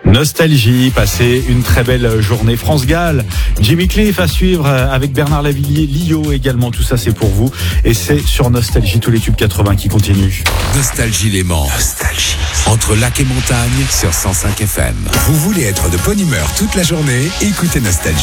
Nostalgie, passer une très belle journée. France-Galles, Jimmy Cliff à suivre avec Bernard Lavilliers, Lio également, tout ça c'est pour vous. Et c'est sur Nostalgie, tous les tubes 80 qui continuent. Nostalgie Léman. Nostalgie. Entre lac et montagne sur 105 FM. Vous voulez être de bonne humeur toute la journée? Écoutez Nostalgie.